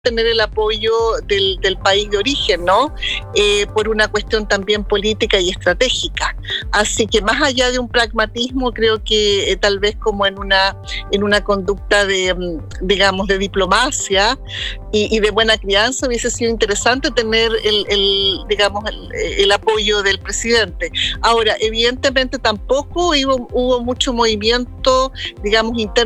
tener el apoyo del país de origen, ¿no? Por una cuestión también política y estratégica. Así que más allá de un pragmatismo, creo que tal vez como en una conducta de, digamos, de diplomacia y de buena crianza, hubiese sido interesante tener el apoyo del presidente. Ahora, evidentemente tampoco hubo mucho movimiento, digamos, interno